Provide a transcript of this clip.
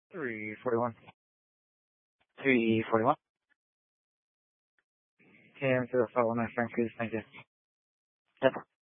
341. 341. Okay, I'm to the phone. Thank you. Thank you. Yep.